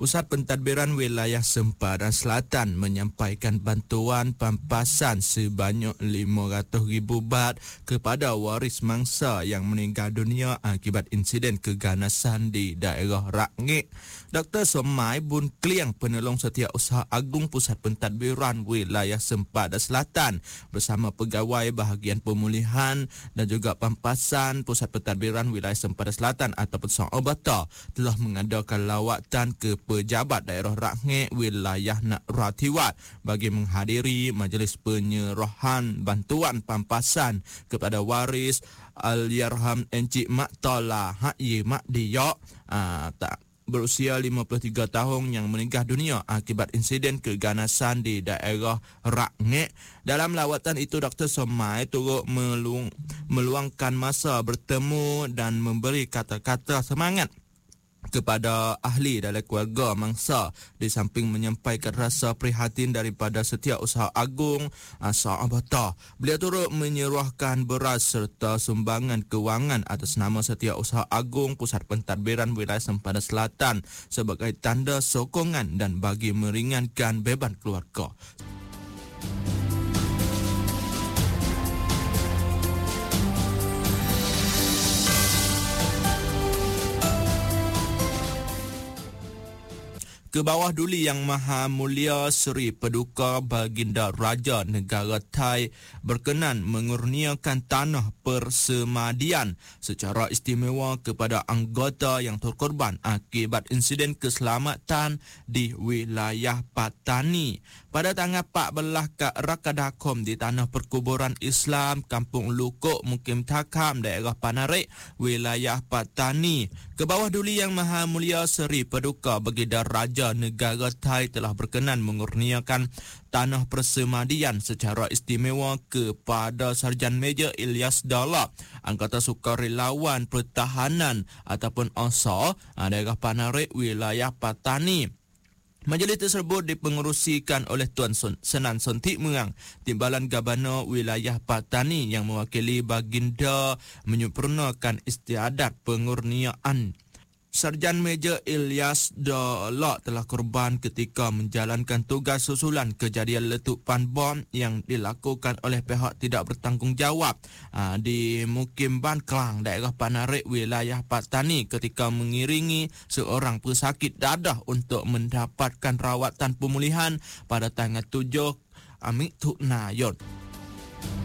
Pusat Pentadbiran Wilayah Sempadan Selatan menyampaikan bantuan pampasan sebanyak 500,000 baht kepada waris mangsa yang meninggal dunia akibat insiden keganasan di daerah Rakngek. Dr. Somai Bun Kliang, Penolong Setiausaha Agung Pusat Pentadbiran Wilayah Sempadan Selatan bersama pegawai bahagian pemulihan dan juga pampasan Pusat Pentadbiran Wilayah Sempadan Selatan ataupun Sa'obata telah mengadakan lawatan ke pejabat daerah Rakngek wilayah Nak Ratiwat bagi menghadiri majlis penyerahan bantuan pampasan kepada waris Al-Yarham Encik Mak Tola Hak Ye Mak Diok berusia 53 tahun yang meninggal dunia akibat insiden keganasan di daerah Rakngek. Dalam lawatan itu, Dr. Somai turut meluangkan masa bertemu dan memberi kata-kata semangat kepada ahli dalam keluarga mangsa di samping menyampaikan rasa prihatin daripada Setiausaha Agung Sa'obata. Beliau turut menyerahkan beras serta sumbangan kewangan atas nama Setiausaha Agung Pusat Pentadbiran Wilayah Sempadan Selatan sebagai tanda sokongan dan bagi meringankan beban keluarga. Ke bawah duli Yang Maha Mulia Seri Paduka Baginda Raja Negara Thai berkenan mengurniakan tanah persemadian secara istimewa kepada anggota yang terkorban akibat insiden keselamatan di wilayah Patani. Pada tanggal 14 Rakadakom di Tanah Perkuburan Islam Kampung Lukuk Mukim Takam daerah Panarik wilayah Patani, ke bawah duli Yang Maha Mulia Seri Paduka Baginda Raja Negara Thai telah berkenan mengurniakan tanah persemadian secara istimewa kepada Sarjan Major Ilyas Dalak, Anggota Sukarelawan Pertahanan ataupun ASA daerah Panarik wilayah Patani. Majlis tersebut dipengerusikan oleh Tuan Senan Sontik Merang, Timbalan Gabana Wilayah Patani yang mewakili baginda menyempurnakan istiadat pengurniaan. Sarjan Major Ilyas Dalak telah korban ketika menjalankan tugas susulan kejadian letupan bom yang dilakukan oleh pihak tidak bertanggungjawab di Mukim Ban Klang, daerah Panarik, wilayah Patani ketika mengiringi seorang pesakit dadah untuk mendapatkan rawatan pemulihan pada tanggal 7 Minggu Nayon.